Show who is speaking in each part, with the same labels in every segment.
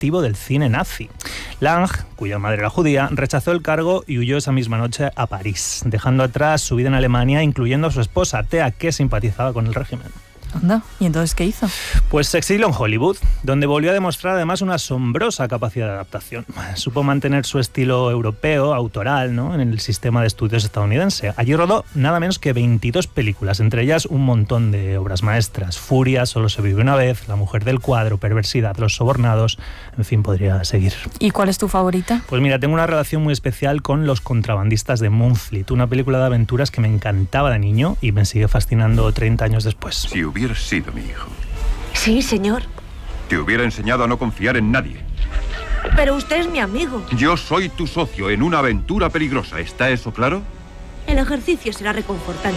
Speaker 1: directivo del cine nazi. Lang, cuya madre era judía, rechazó el cargo y huyó esa misma noche a París, dejando atrás su vida en Alemania, incluyendo a su esposa, Thea, que simpatizaba con el régimen.
Speaker 2: Anda, ¿y entonces qué hizo?
Speaker 1: Pues se exilió en Hollywood, donde volvió a demostrar además una asombrosa capacidad de adaptación. Supo mantener su estilo europeo, autoral, ¿no?, en el sistema de estudios estadounidense. Allí rodó nada menos que 22 películas, entre ellas un montón de obras maestras. Furia, Solo se vive una vez, La mujer del cuadro, Perversidad, Los sobornados, en fin, podría seguir.
Speaker 2: ¿Y cuál es tu favorita?
Speaker 1: Pues mira, tengo una relación muy especial con Los contrabandistas de Moonfleet, una película de aventuras que me encantaba de niño y me sigue fascinando 30 años después.
Speaker 3: Si hubieras sido mi hijo.
Speaker 4: Sí, señor.
Speaker 3: Te hubiera enseñado a no confiar en nadie.
Speaker 4: Pero usted es mi amigo.
Speaker 3: Yo soy tu socio en una aventura peligrosa. ¿Está eso claro?
Speaker 4: El ejercicio será reconfortante.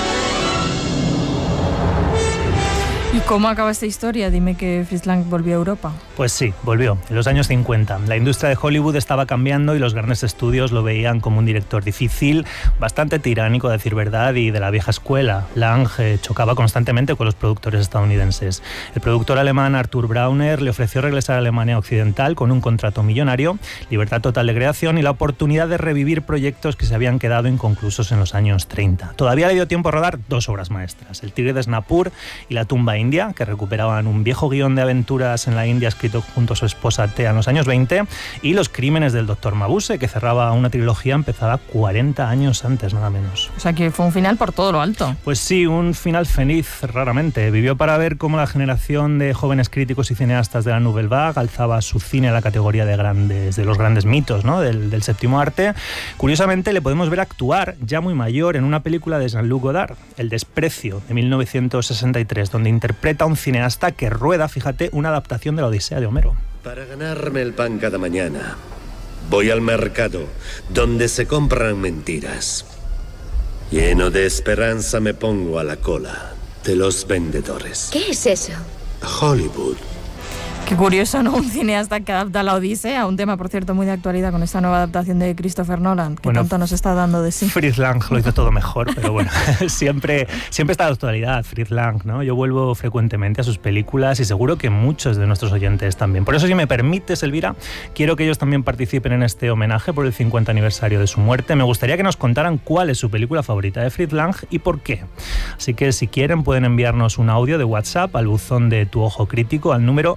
Speaker 2: ¿Y cómo acaba esta historia? Dime que Fritz Lang volvió a Europa.
Speaker 1: Pues sí, volvió, en los años 50. La industria de Hollywood estaba cambiando y los grandes estudios lo veían como un director difícil, bastante tiránico, a decir verdad, y de la vieja escuela. Lang chocaba constantemente con los productores estadounidenses. El productor alemán Arthur Brauner le ofreció regresar a Alemania Occidental con un contrato millonario, libertad total de creación y la oportunidad de revivir proyectos que se habían quedado inconclusos en los años 30. Todavía le dio tiempo a rodar 2 obras maestras, El tigre de Snapur y La tumba india, que recuperaban un viejo guión de aventuras en la India escrito junto a su esposa Thea en los años 20, y Los crímenes del Dr. Mabuse, que cerraba una trilogía empezada 40 años antes, nada menos.
Speaker 2: O sea que fue un final por todo lo alto.
Speaker 1: Pues sí, un final feliz raramente. Vivió para ver cómo la generación de jóvenes críticos y cineastas de la Nouvelle Vague alzaba su cine a la categoría de los grandes mitos, ¿no?, del séptimo arte. Curiosamente le podemos ver actuar ya muy mayor en una película de Jean-Luc Godard, El desprecio, de 1963, donde interpreta a un cineasta que rueda, fíjate, una adaptación de la Odisea de Homero.
Speaker 5: Para ganarme el pan cada mañana, voy al mercado, donde se compran mentiras. Lleno de esperanza me pongo a la cola de los vendedores.
Speaker 4: ¿Qué es eso?
Speaker 5: Hollywood.
Speaker 2: Qué curioso, ¿no? Un cineasta que adapta la Odisea, un tema, por cierto, muy de actualidad con esta nueva adaptación de Christopher Nolan, que bueno, tanto nos está dando de sí.
Speaker 1: Fritz Lang lo hizo todo mejor, pero bueno, siempre está de actualidad Fritz Lang, ¿no? Yo vuelvo frecuentemente a sus películas y seguro que muchos de nuestros oyentes también. Por eso, si me permites, Elvira, quiero que ellos también participen en este homenaje por el 50 aniversario de su muerte. Me gustaría que nos contaran cuál es su película favorita de Fritz Lang y por qué. Así que, si quieren, pueden enviarnos un audio de WhatsApp al buzón de Tu Ojo Crítico al número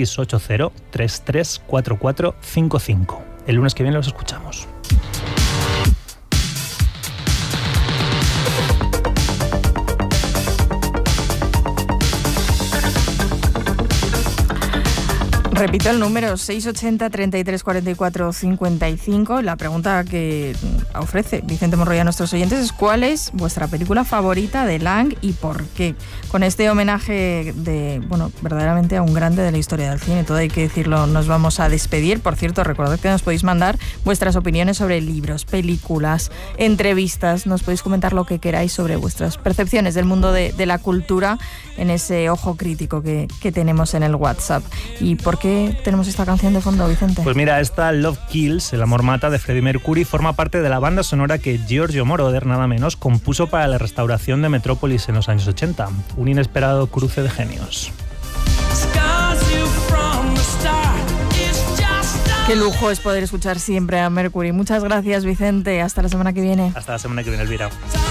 Speaker 1: 680-334455. El lunes que viene los escuchamos.
Speaker 2: Repito el número, 680 33 44 55. La pregunta que ofrece Vicente Monroy a nuestros oyentes es: ¿cuál es vuestra película favorita de Lang y por qué? Con este homenaje verdaderamente a un grande de la historia del cine, todo hay que decirlo, nos vamos a despedir. Por cierto, recordad que nos podéis mandar vuestras opiniones sobre libros, películas, entrevistas, nos podéis comentar lo que queráis sobre vuestras percepciones del mundo de la cultura en ese ojo crítico que tenemos en el WhatsApp. ¿Y por qué tenemos esta canción de fondo, Vicente?
Speaker 1: Pues mira, esta Love Kills, El amor mata, de Freddie Mercury, forma parte de la banda sonora que Giorgio Moroder, nada menos, compuso para la restauración de Metrópolis en los años 80. Un inesperado cruce de genios.
Speaker 2: Qué lujo es poder escuchar siempre a Mercury. Muchas gracias, Vicente. Hasta la semana que viene.
Speaker 1: Hasta la semana que viene, Elvira.